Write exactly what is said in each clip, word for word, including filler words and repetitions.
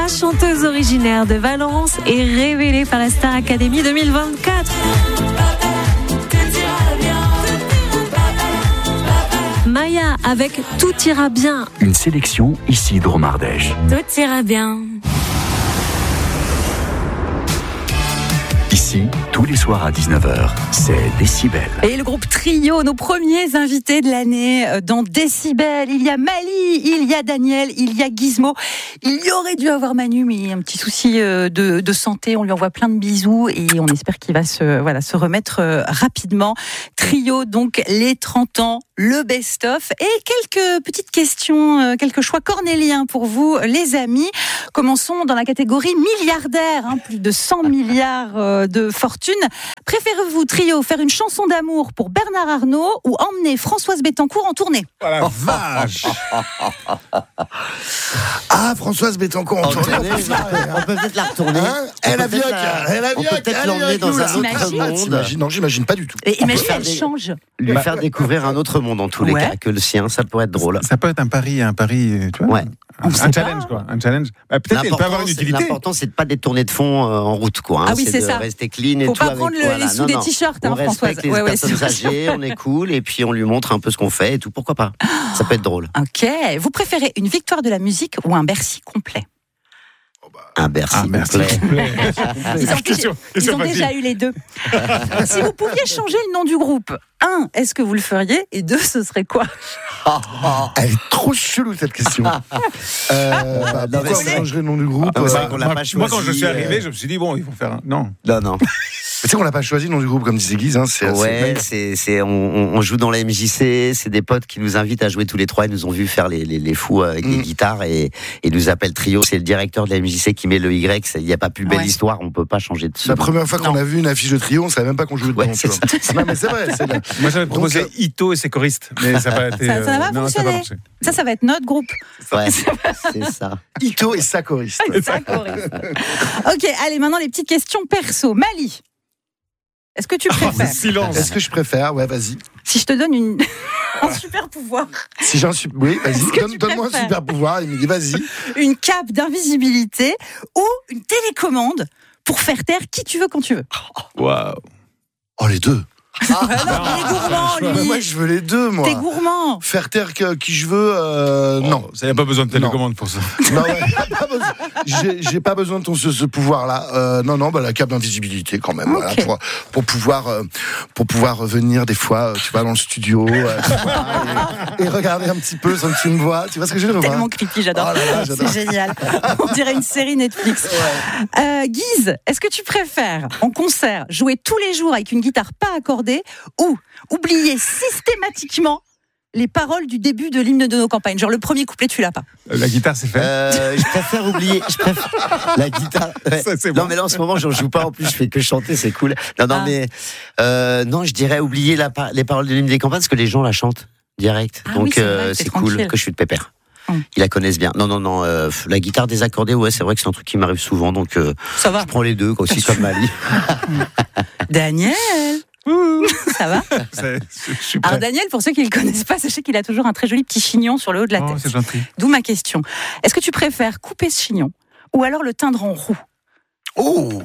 La chanteuse originaire de Valence est révélée par la Star Academy deux mille vingt-quatre. Maya avec Tout ira bien. Une sélection Isidro Mardèche. Tout ira bien. Ici, tous les soirs à dix-neuf heures, c'est Décibel. Et le groupe Trio, nos premiers invités de l'année dans Décibel. Il y a Mali, il y a Daniel, il y a Gizmo. Il y aurait dû avoir Manu, mais il y a un petit souci de, de santé. On lui envoie plein de bisous et on espère qu'il va se, voilà, se remettre rapidement. Trio, donc les trente ans, le best-of. Et quelques petites questions, quelques choix cornéliens pour vous, les amis. Commençons dans la catégorie milliardaire, hein, plus de cent milliards de fortune. Préférez-vous, Trio, faire une chanson d'amour pour Bernard Arnault ou emmener Françoise Bettencourt en tournée? Oh la vache. Ah, Françoise Bettencourt en, en tournée, tournée, on, peut on peut peut-être la retourner. Hein elle a bien, elle a bien. On peut peut-être l'emmener dans un autre monde. Non, j'imagine pas du tout. Et imagine, elle des... change. Lui faire découvrir un autre monde en tous les ouais. cas que le sien, ça pourrait être drôle. Ça, ça peut être un pari, un pari, tu vois. Ouais. Un, un challenge, quoi. Un challenge. Bah, peut-être qu'elle peut avoir une utilité. L'important, c'est de pas détourner de fond euh, en route, quoi. Hein. Ah oui, c'est, c'est ça. De rester clean et Faut tout. Faut pas avec, prendre le, voilà. les sous non, des non. t-shirts, hein, on Françoise. respecte les ouais, personnes ouais, âgées, on est cool, et puis on lui montre un peu ce qu'on fait et tout. Pourquoi pas? Ça peut être drôle. Ok. Vous préférez une victoire de la musique ou un Bercy complet? Un Bercy ah, complet. Ils ont, déjà, ils ont déjà eu les deux. Si vous pouviez changer le nom du groupe, un, est-ce que vous le feriez? Et deux, ce serait quoi? Elle est trop chelou cette question. euh, bah, non, pourquoi on changerait le nom du groupe? Ah, euh, bah, moi, moi, quand je suis arrivé, je me suis dit, bon, ils vont faire un... Non. Non, non. Tu sais qu'on n'a pas choisi le nom du groupe, comme disait Guise. Hein, c'est ouais, assez... c'est, c'est, on, on joue dans la M J C, c'est des potes qui nous invitent à jouer tous les trois. Ils nous ont vu faire les, les, les fous avec mm. les guitares et, et nous appellent Trio. C'est le directeur de la M J C qui met le Y. Il n'y a pas plus belle ouais. histoire, on ne peut pas changer de La première fois qu'on non. a vu une affiche de Trio, on ne savait même pas qu'on jouait dedans. Ouais, c'est c'est non, mais c'est vrai. C'est Moi, j'avais proposé Donc, Ito et ses choristes, mais ça va été. Ça, ça va non, fonctionner. Ça, ça, ça va être notre groupe. Ouais, c'est ça. Ito et sa choriste. Sa choriste. Ok, allez, maintenant les petites questions perso. Mali. Est-ce que tu préfères oh, silence. Est-ce que je préfère? Ouais, vas-y. Si je te donne une... un super pouvoir. Si j'ai un super... Oui, vas-y. Donne, donne-moi un super pouvoir. Il me dit, vas-y. Une cape d'invisibilité ou une télécommande pour faire taire qui tu veux quand tu veux. Waouh. Oh, les deux. Ah, non, il est gourmand, lui. Mais moi, je veux les deux, moi. T'es gourmand. Faire taire que, qui je veux, euh, oh, non. Ça n'y a pas besoin de télécommande non. pour ça. Non, ouais, pas besoin. J'ai, j'ai pas besoin de ton, ce, ce pouvoir-là. Euh, non, non, bah, la cape d'invisibilité, quand même. Okay. Voilà, pour, pour, pouvoir, euh, pour pouvoir venir, des fois, tu vois, dans le studio, euh, et, et regarder un petit peu sans que tu me vois. Tu vois ce que je veux dire? Tellement creepy, j'adore. Oh là là, j'adore. C'est génial. On dirait une série Netflix. Ouais. Euh, Guise, est-ce que tu préfères, en concert, jouer tous les jours avec une guitare pas accordée ou oublier systématiquement les paroles du début de l'hymne de nos campagnes? Genre le premier couplet, tu l'as pas. La guitare, c'est fait. Euh, je préfère oublier. Je préfère la guitare. Ouais. Ça, c'est bon. Non, mais là en ce moment, je joue pas. En plus, je fais que chanter, c'est cool. Non, non, ah. mais euh, non, je dirais oublier la, les paroles de l'hymne des campagnes parce que les gens la chantent direct. Ah, Donc oui, c'est, euh, vrai, c'est tranquille. Cool que je suis de pépère. Hum. Ils la connaissent bien. Non, non, non. Euh, la guitare désaccordée, ouais, c'est vrai que c'est un truc qui m'arrive souvent. Donc, euh, ça va. Je prends les deux, aussi comme Mali. Daniel. Ça va? c'est, c'est, Alors Daniel, pour ceux qui ne le connaissent pas, sachez qu'il a toujours un très joli petit chignon sur le haut de la oh, tête. C'est gentil. D'où ma question. Est-ce que tu préfères couper ce chignon ou alors le teindre en roux? Oh,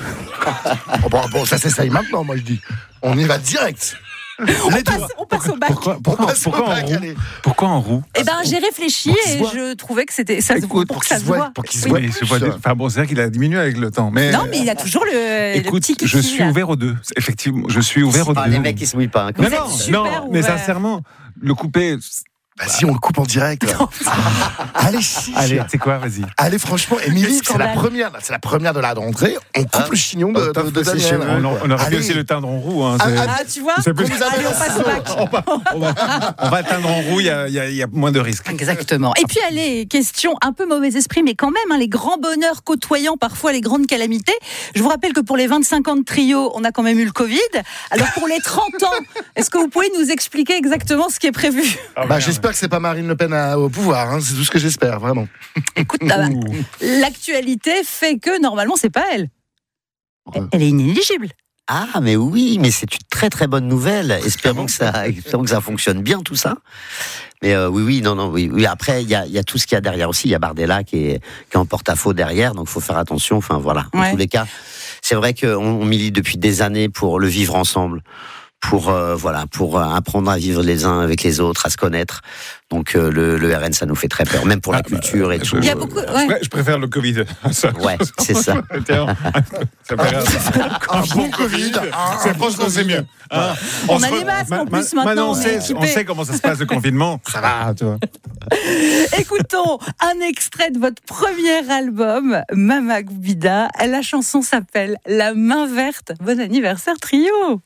oh bon, bon, ça s'essaye maintenant, moi je dis. On y va direct. On passe, on passe au bac. Pourquoi, pourquoi, passe pourquoi, au bac, en roux pourquoi en roux? Eh ben, j'ai réfléchi et je trouvais que c'était ça. Écoute, pour, pour que ça se voit. Pour qu'il se voit. Oui, enfin bon, c'est vrai qu'il a diminué avec le temps. Mais non, mais il a toujours le. Écoute, le petit kiki, je suis là. ouvert aux deux. Effectivement, je suis ouvert aux ah, deux. Les mecs, ils se mouillent pas. Hein, non, non, non mais sincèrement, le couper. Vas-y, on le coupe en direct. Allez, si. Allez, c'est quoi, vas-y. Allez, franchement, Émilie, c'est la première, c'est la première de la rentrée. On coupe ah, le chignon de, de, de Daniel. On, on aurait pu aussi le teindre en roux. Hein, ah, ah, tu vois, plus... allez, on passe au bac. on, va, on, va, on va teindre en roux, il y a, y, a, y a moins de risques. Exactement. Et puis, allez, question un peu mauvais esprit, mais quand même, hein, les grands bonheurs côtoyant parfois les grandes calamités. Je vous rappelle que pour les vingt-cinq ans de Trio, on a quand même eu le Covid. Alors, pour les trente ans, est-ce que vous pouvez nous expliquer exactement ce qui est prévu? ah, bah, J'espère que c'est pas Marine Le Pen à, au pouvoir, hein, c'est tout ce que j'espère, vraiment. Écoute, bah, l'actualité fait que normalement c'est pas elle. Elle, elle est inéligible. Ah, mais oui, mais c'est une très très bonne nouvelle. Espérons que ça, espérons que ça fonctionne bien tout ça. Mais euh, oui, oui, non, non, oui, oui. Après, il y a, il y a tout ce qu'il y a derrière aussi. Il y a Bardella qui est, qui est en porte-à-faux derrière, donc faut faire attention. Enfin, voilà. En Ouais. tous les cas, c'est vrai qu'on on milite depuis des années pour le vivre ensemble, pour euh, voilà, pour euh, apprendre à vivre les uns avec les autres, à se connaître. Donc euh, le, le R N, ça nous fait très peur, même pour la Ah, bah, culture et je- tout. Il y a euh, beaucoup. Je Ouais. pré- Je préfère le Covid. Ça, Ouais, c'est ça. Ça fait rire. Un bon Covid, c'est franchement c'est mieux. Hein, On se a re- les masques, en Ma- ma- plus, maintenant, Maintenant, on on est sait, équipés. on sait comment ça se passe le confinement. Ça va, tu vois. Écoutons un extrait de votre premier album, Mama Goubida. La chanson s'appelle La main verte. Bon anniversaire, trio.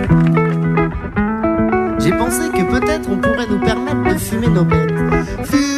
J'ai pensé que peut-être on pourrait nous permettre de fumer nos bêtes.